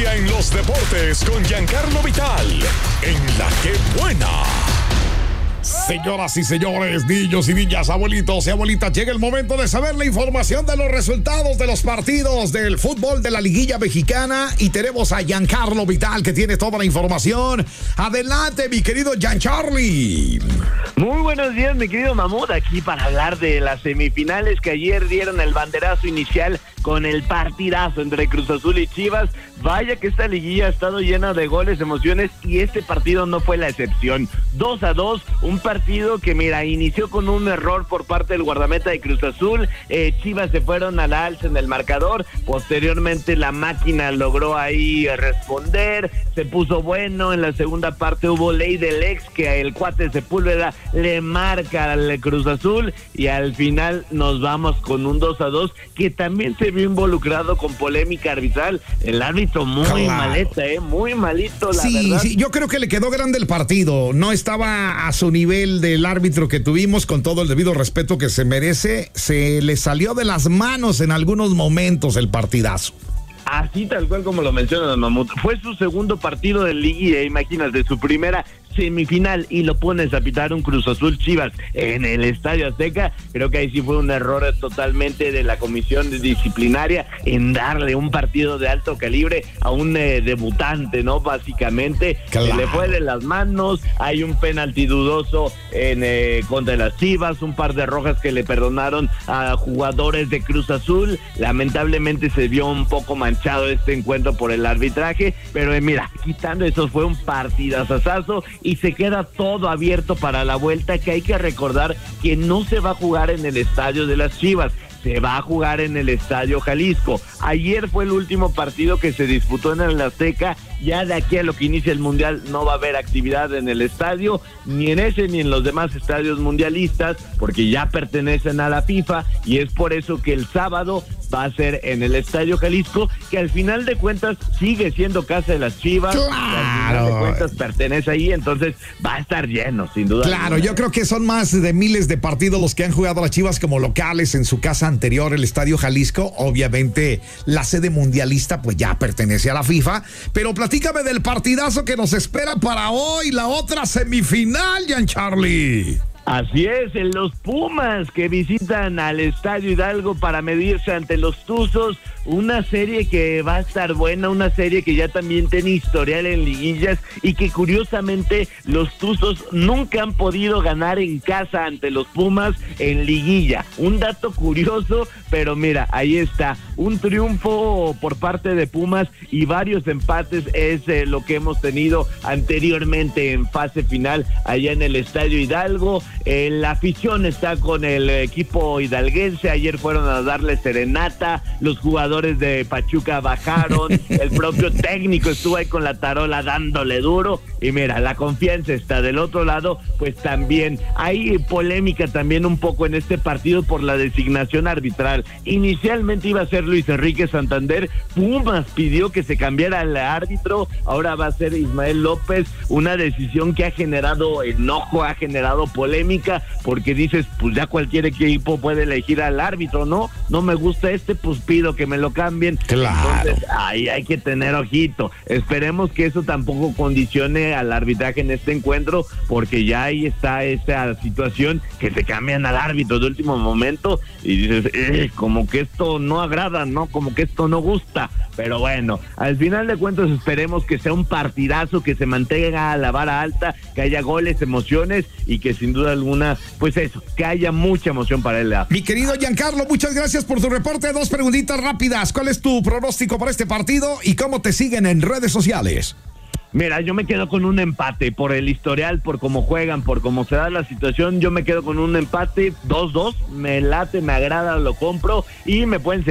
día en los deportes con Giancarlo Vital, en La Que Buena. Señoras y señores, niños y niñas, abuelitos y abuelitas, llega el momento de saber la información de los resultados de los partidos del fútbol de la Liguilla Mexicana y tenemos a Giancarlo Vital que tiene toda la información. Adelante, mi querido Giancarli. Muy buenos días, mi querido Mamut, aquí para hablar de las semifinales que ayer dieron el banderazo inicial con el partidazo entre Cruz Azul y Chivas. Vaya que esta liguilla ha estado llena de goles, emociones, y este partido no fue la excepción. 2-2, un partido que, mira, inició con un error por parte del guardameta de Cruz Azul. Chivas se fueron a la alza en el marcador, posteriormente la máquina logró ahí responder, se puso bueno. En la segunda parte hubo ley del ex, que el cuate Sepúlveda le marca al Cruz Azul, y al final nos vamos con un 2-2, que también se vio involucrado con polémica arbitral. El árbitro muy maleta, muy malito, la verdad. Sí, yo creo que le quedó grande el partido. No estaba a su nivel del árbitro que tuvimos, con todo el debido respeto que se merece. Se le salió de las manos en algunos momentos el partidazo. Así tal cual como lo menciona Mamut. Fue su segundo partido de liguilla, imagínate, su primera semifinal, y lo pones a pitar un Cruz Azul Chivas en el Estadio Azteca. Creo que ahí sí fue un error totalmente de la comisión disciplinaria en darle un partido de alto calibre a un debutante, ¿no? Básicamente, claro. Se le fue de las manos. Hay un penalti dudoso contra las Chivas, un par de rojas que le perdonaron a jugadores de Cruz Azul. Lamentablemente se vio un poco manchado este encuentro por el arbitraje, pero mira, quitando eso, fue un partidazazazo y se queda todo abierto para la vuelta, que hay que recordar que no se va a jugar en el estadio de las Chivas, se va a jugar en el Estadio Jalisco. Ayer fue el último partido que se disputó en el Azteca. Ya de aquí a lo que inicia el Mundial no va a haber actividad en el estadio, ni en ese ni en los demás estadios mundialistas, porque ya pertenecen a la FIFA, y es por eso que el sábado va a ser en el Estadio Jalisco, que al final de cuentas sigue siendo casa de las Chivas. Claro. Al final de cuentas pertenece ahí, entonces va a estar lleno, sin duda. Claro, yo creo que son más de miles de partidos los que han jugado las Chivas como locales en su casa anterior, el Estadio Jalisco. Obviamente la sede mundialista pues ya pertenece a la FIFA, pero platícame del partidazo que nos espera para hoy, la otra semifinal, Giancarli. Así es, en los Pumas que visitan al Estadio Hidalgo para medirse ante los Tuzos. Una serie que va a estar buena, una serie que ya también tiene historial en liguillas y que curiosamente los Tuzos nunca han podido ganar en casa ante los Pumas en liguilla. Un dato curioso, pero mira, ahí está, un triunfo por parte de Pumas y varios empates es lo que hemos tenido anteriormente en fase final allá en el Estadio Hidalgo. La afición está con el equipo hidalguense, ayer fueron a darle serenata, los jugadores de Pachuca bajaron, el propio técnico estuvo ahí con la tarola dándole duro, y mira, la confianza está del otro lado. Pues también hay polémica también un poco en este partido por la designación arbitral. Inicialmente iba a ser Luis Enrique Santander, Pumas pidió que se cambiara el árbitro, ahora va a ser Ismael López, una decisión que ha generado enojo, ha generado polémica, porque dices, pues ya cualquier equipo puede elegir al árbitro, ¿no? No me gusta pues pido que me lo cambien. Claro. Entonces, ahí hay que tener ojito. Esperemos que eso tampoco condicione al arbitraje en este encuentro, porque ya ahí está esa situación que se cambian al árbitro de último momento y dices, como que esto no agrada, ¿no? Como que esto no gusta. Pero bueno, al final de cuentas esperemos que sea un partidazo, que se mantenga a la vara alta, que haya goles, emociones y que sin duda alguna, pues eso, que haya mucha emoción para él. Mi querido Giancarlo, muchas gracias por tu reporte. Dos preguntitas rápidas. ¿Cuál es tu pronóstico para este partido y cómo te siguen en redes sociales? Mira, yo me quedo con un empate por el historial, por cómo juegan, por cómo se da la situación. Yo me quedo con un empate 2-2, me late, me agrada, lo compro y me pueden